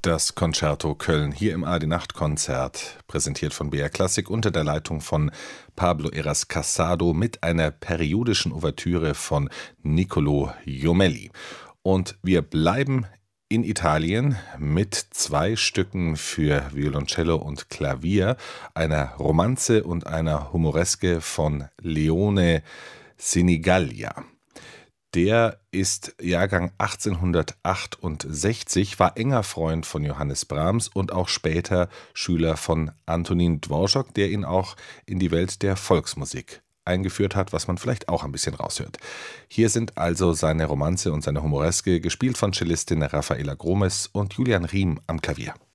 Das Concerto Köln hier im ARD Nachtkonzert, präsentiert von BR Classic unter der Leitung von Pablo Heras Casado mit einer periodischen Ouvertüre von Niccolò Jommelli. Und wir bleiben in Italien mit 2 Stücken für Violoncello und Klavier, einer Romanze und einer Humoreske von Leone Sinigaglia. Der ist Jahrgang 1868, war enger Freund von Johannes Brahms und auch später Schüler von Antonín Dvořák, der ihn auch in die Welt der Volksmusik eingeführt hat, was man vielleicht auch ein bisschen raushört. Hier sind also seine Romanze und seine Humoreske, gespielt von Cellistin Rafaela Gromes und Julian Riem am Klavier.